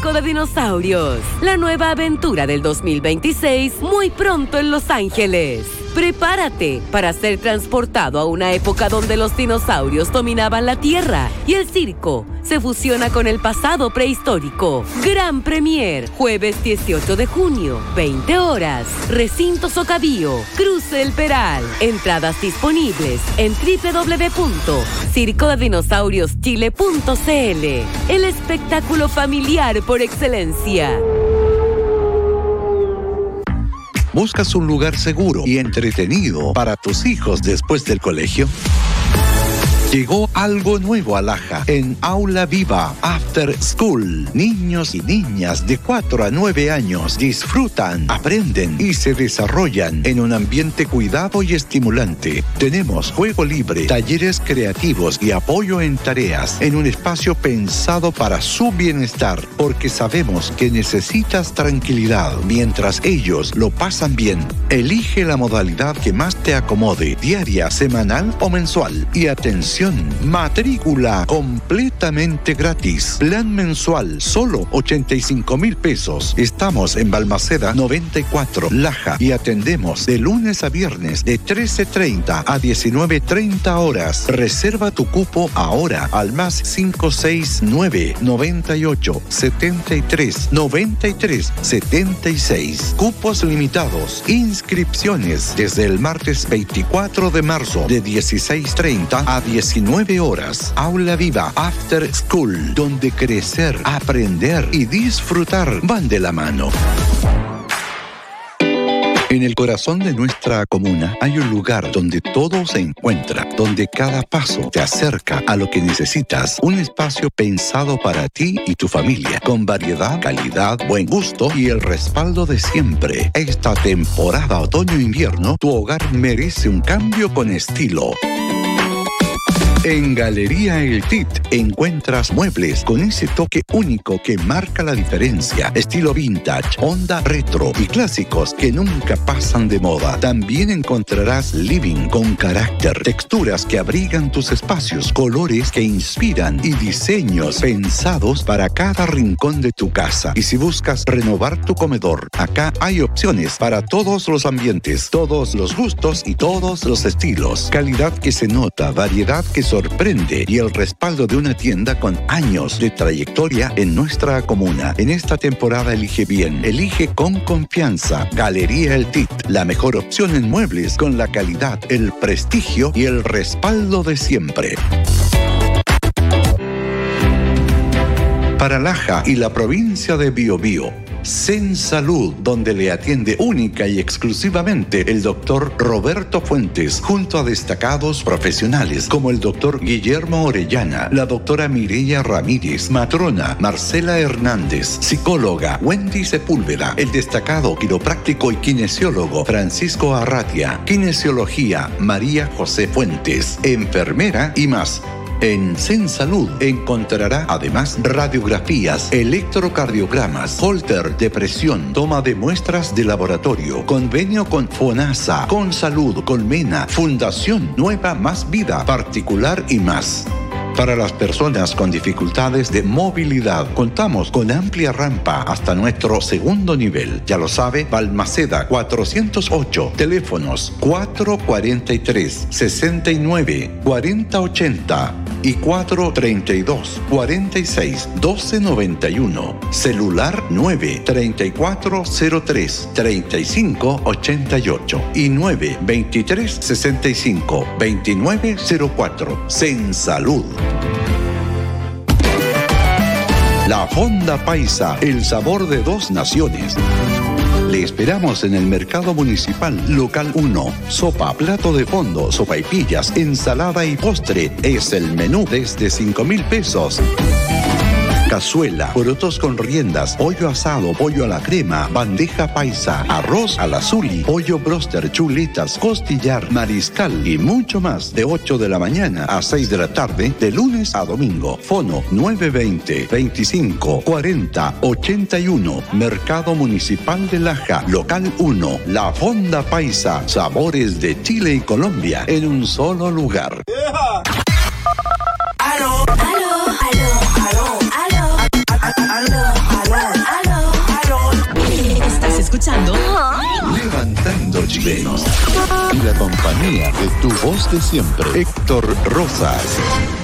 Circo de Dinosaurios. La nueva aventura del 2026 muy pronto en Los Ángeles. Prepárate para ser transportado a una época donde los dinosaurios dominaban la Tierra y el circo se fusiona con el pasado prehistórico. Gran Premier, jueves 18 de junio, 20 horas. Recinto Socabío, Cruce El Peral. Entradas disponibles en www.circodedinosaurioschile.cl. El espectáculo familiar por excelencia. ¿Buscas un lugar seguro y entretenido para tus hijos después del colegio? Llegó algo nuevo a Laja en Aula Viva After School. Niños y niñas de 4 a 9 años disfrutan, aprenden y se desarrollan en un ambiente cuidado y estimulante. Tenemos juego libre, talleres creativos y apoyo en tareas en un espacio pensado para su bienestar, porque sabemos que necesitas tranquilidad mientras ellos lo pasan bien. Elige la modalidad que más te acomode, diaria, semanal o mensual. Y atención, matrícula completamente gratis. Plan mensual, solo 85,000 pesos. Estamos en Balmaceda 94, Laja, y atendemos de lunes a viernes de 13:30 a 19:30 horas. Reserva tu cupo ahora al más 569 98 73 93 76. Cupos limitados. Inscripciones desde el martes 24 de marzo de 16:30 a 19 horas. Aula Viva After School, donde crecer, aprender y disfrutar van de la mano. En el corazón de nuestra comuna hay un lugar donde todo se encuentra, donde cada paso te acerca a lo que necesitas. Un espacio pensado para ti y tu familia, con variedad, calidad, buen gusto y el respaldo de siempre. Esta temporada otoño-invierno, tu hogar merece un cambio con estilo. En Galería El Tit encuentras muebles con ese toque único que marca la diferencia. Estilo vintage, onda retro y clásicos que nunca pasan de moda. También encontrarás living con carácter, texturas que abrigan tus espacios, colores que inspiran y diseños pensados para cada rincón de tu casa. Y si buscas renovar tu comedor, acá hay opciones para todos los ambientes, todos los gustos y todos los estilos. Calidad que se nota, variedad que sorprende y el respaldo de una tienda con años de trayectoria en nuestra comuna. En esta temporada elige bien, elige con confianza. Galería El Tit, la mejor opción en muebles con la calidad, el prestigio y el respaldo de siempre. Para Laja y la provincia de Biobío, Zen Salud, donde le atiende única y exclusivamente el doctor Roberto Fuentes, junto a destacados profesionales como el doctor Guillermo Orellana, la doctora Mireya Ramírez, matrona Marcela Hernández, psicóloga Wendy Sepúlveda, el destacado quiropráctico y kinesiólogo Francisco Arratia, kinesiología María José Fuentes, enfermera y más. En Zen Salud encontrará además radiografías, electrocardiogramas, holter de presión, toma de muestras de laboratorio, convenio con FONASA, con Salud, Colmena, Fundación Nueva Más Vida, particular y más. Para las personas con dificultades de movilidad, contamos con amplia rampa hasta nuestro segundo nivel. Ya lo sabe, Balmaceda 408, teléfonos 443 69 4080 y 432 46 1291. Celular 93403 3588 y 923 65 2904. Zen Salud. La Fonda Paisa, el sabor de 2 naciones. Le esperamos en el Mercado Municipal, Local 1. Sopa, plato de fondo, sopaipillas, ensalada y postre. Es el menú desde 5,000 pesos. Cazuela, porotos con riendas, pollo asado, pollo a la crema, bandeja paisa, arroz al azuli, pollo broster, chuletas, costillar, mariscal y mucho más, de 8 de la mañana a 6 de la tarde, de lunes a domingo. Fono 920 25 40 81. Mercado Municipal de Laja, Local 1. La Fonda Paisa, sabores de Chile y Colombia en un solo lugar. Yeah. Aló, aló, aló, aló, aló, aló, aló, escuchando Levantando chilenos. Y la compañía de tu voz de siempre, Héctor Rosas.